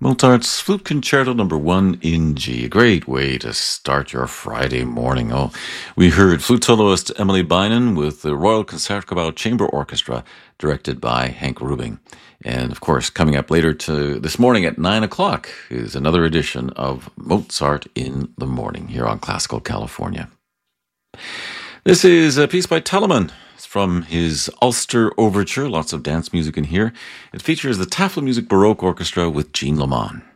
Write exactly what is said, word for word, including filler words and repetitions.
Mozart's Flute Concerto Number One in G. A great way to start your Friday morning. Oh, we heard flute soloist Emily Bynon with the Royal Concertgebouw Chamber Orchestra, directed by Hank Rubing. And of course, coming up later to this morning at nine o'clock is another edition of Mozart in the Morning here on Classical California. This is a piece by Telemann. It's from his Ulster Overture. Lots of dance music in here. It features the Tafelmusik Baroque Orchestra with Jean Lamont.